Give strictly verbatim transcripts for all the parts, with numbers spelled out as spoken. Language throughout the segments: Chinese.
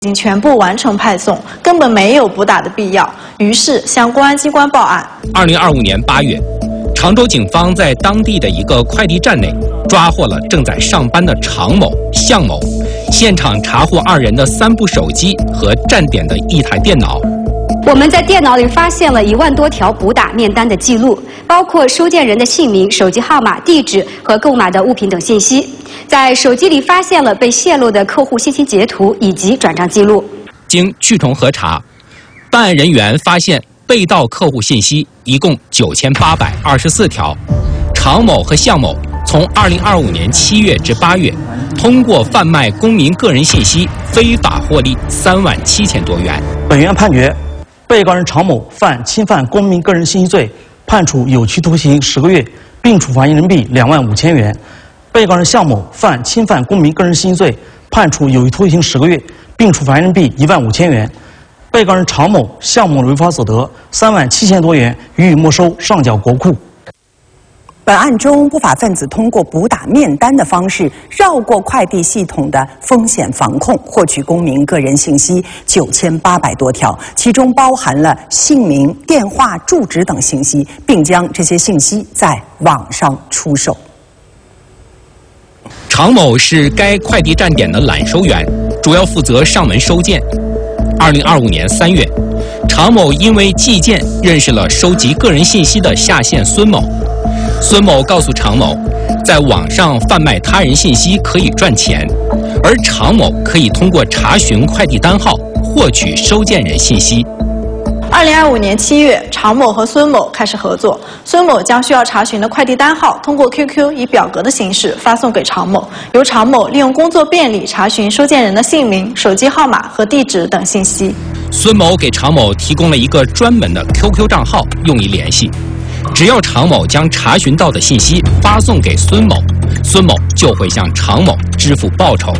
已经全部完成派送，根本没有补打的必要，于是向公安机关报案。 二零二五年八月，常州警方在当地的一个快递站内抓获了正在上班的常某、向某，现场查获二人的三部手机和站点的一台电脑。 我们在电脑里发现了一万多条补打面单的记录，包括收件人的姓名、手机号码、地址和购买的物品等信息。在手机里发现了被泄露的客户信息截图以及转账记录。 经聚重核查，办案人员发现被盗客户信息一共九千八百二十四条。常某和向某从二零二五年七月至八月，通过贩卖公民个人信息非法获利三万七千多元。 本院判决，被告人常某犯侵犯公民个人信息罪，判处有期徒刑十个月，并处罚人民币两万五千元；被告人向某犯侵犯公民个人信息罪，判处有期徒刑十个月，并处罚人民币一万五千元；被告人常某、向某的违法所得三万七千多元予以没收，上缴国库。 本案中，不法分子通过补打面单的方式，绕过快递系统的风险防控，获取公民个人信息九千八百多条，其中包含了姓名、电话、住址等信息，并将这些信息在网上出售。 常某是该快递站点的揽收员，主要负责上门收件。二零二五年三月，常某因为寄件认识了收集个人信息的下线孙某。孙某告诉常某，在网上贩卖他人信息可以赚钱，而常某可以通过查询快递单号获取收件人信息。 二零二五年七月，常某和孙某开始合作。孙某将需要查询的快递单号通过 Q Q 以表格的形式发送给常某，由常某利用工作便利查询收件人的姓名、手机号码和地址等信息。 孙某给常某提供了一个专门的 Q Q 账号，用以联系。只要常某将查询到的信息发送给孙某，孙某就会向常某支付报酬。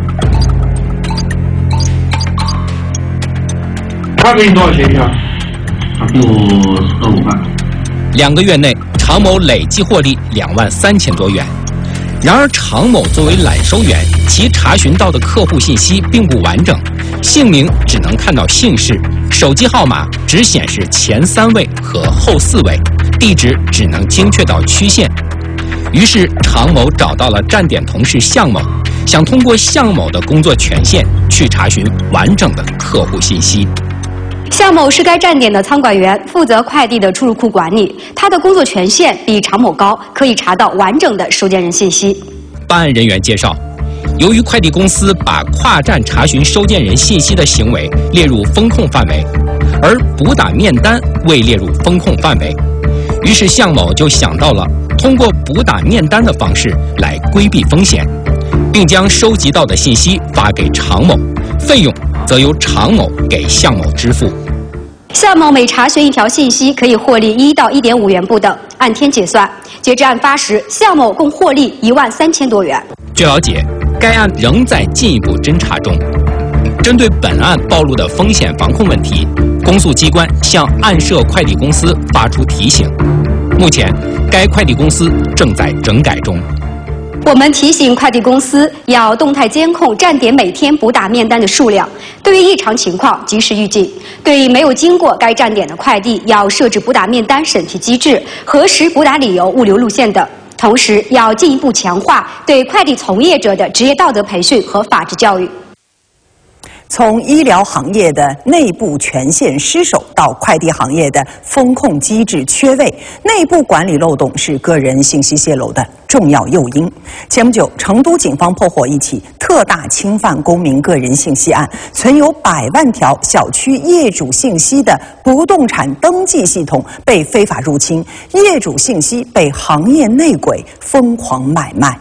他给你多少钱一条？他给我十五万。 两个月内，常某累计获利两万三千多元。然而，常某作为揽收员，其查询到的客户信息并不完整，姓名只能看到姓氏，手机号码只显示前三位和后四位，地址只能精确到区县。于是，常某找到了站点同事向某，想通过向某的工作权限去查询完整的客户信息。 向某是该站点的仓管员，负责快递的出入库管理。他的工作权限比常某高，可以查到完整的收件人信息。 办案人员介绍，由于快递公司把跨站查询收件人信息的行为列入风控范围，而补打面单未列入风控范围，于是向某就想到了通过补打面单的方式来规避风险，并将收集到的信息发给常某，费用则由常某给向某支付。 向某每查询一条信息可以获利一到一点五元不等，按天结算。截至案发时，向某共获利一万三千多元。 据了解，该案仍在进一步侦查中。针对本案暴露的风险防控问题，公诉机关向案涉快递公司发出提醒。目前，该快递公司正在整改中。 我们提醒快递公司要动态监控站点每天补打面单的数量，对于异常情况及时预警。对于没有经过该站点的快递，要设置补打面单审批机制，核实补打理由、物流路线等。同时，要进一步强化对快递从业者的职业道德培训和法治教育。 从医疗行业的内部权限失守到快递行业的风控机制缺位，内部管理漏洞是个人信息泄露的重要诱因。前不久，成都警方破获一起特大侵犯公民个人信息案，存有百万条小区业主信息的不动产登记系统被非法入侵，业主信息被行业内鬼疯狂买卖。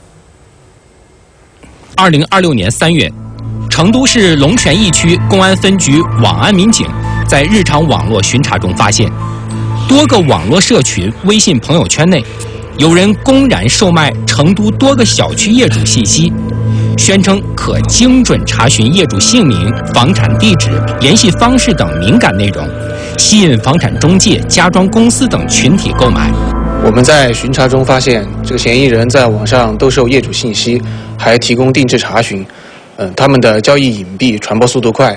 二零二六年三月。成都市龙泉驿区公安分局网安民警在日常网络巡查中发现，多个网络社群微信朋友圈内，有人公然售卖成都多个小区业主信息，宣称可精准查询业主姓名、房产地址、联系方式等敏感内容，吸引房产中介、家装公司等群体购买。 我们在巡查中发现，这个嫌疑人在网上兜售业主信息，还提供定制查询。嗯，他们的交易隐蔽，传播速度快，